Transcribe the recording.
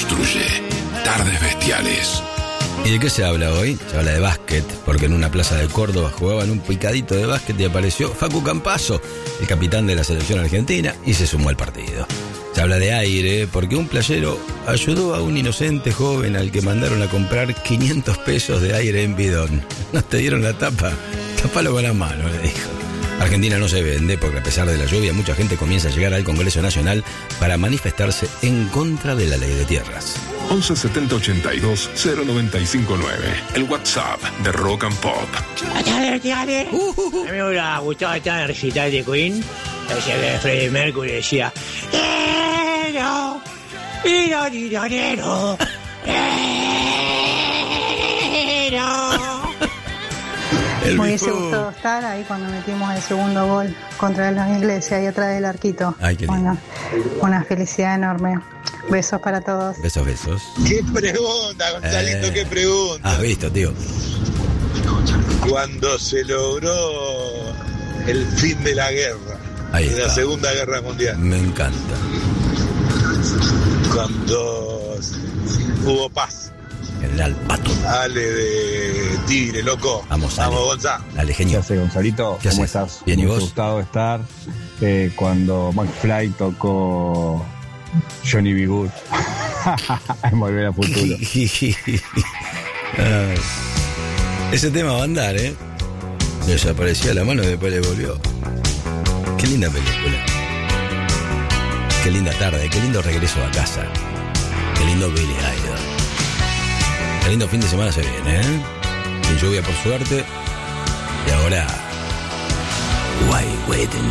construye. Tardes Bestiales. ¿Y de qué se habla hoy? Se habla de básquet, porque en una plaza de Córdoba jugaban un picadito de básquet y apareció Facu Campazzo, el capitán de la selección argentina, y se sumó al partido. Se habla de aire, porque un playero ayudó a un inocente joven al que mandaron a comprar 500 pesos de aire en bidón. ¿No te dieron la tapa? Tapalo con la mano, le dijo. Argentina no se vende porque a pesar de la lluvia mucha gente comienza a llegar al Congreso Nacional para manifestarse en contra de la ley de tierras. 11 70 82 0959. El WhatsApp de Rock and Pop. A mí me hubiera gustado estar en el recital de Queen. Ese de Freddie Mercury decía: Me hubiese gustado estar ahí cuando metimos el segundo gol contra los ingleses, ahí atrás del arquito. Ay, qué lindo. Bueno, una felicidad enorme. Besos para todos. Besos, besos. ¿Qué pregunta, Gonzalito? ¿Qué pregunta? Has visto, tío. Cuando se logró el fin de la guerra, Ahí de la está. Segunda Guerra Mundial, Me encanta. cuando hubo paz, General Pato. Ale de Tigre, loco. Vamos, Ale. Gonzalo. Dale, ¿Qué genio. haces, Gonzalito? ¿Qué ¿Cómo haces? estás? Bien, ¿y Me vos? ha gustado estar cuando McFly tocó Johnny B. Good en Volver a Futuro. Ay. Ese tema va a andar, ¿eh? Desapareció la mano y después le volvió. Qué linda película. Qué linda tarde, qué lindo regreso a casa. Qué lindo Billy Idol. Qué lindo fin de semana se viene, ¿eh? Sin lluvia por suerte. Y ahora... Why waiting?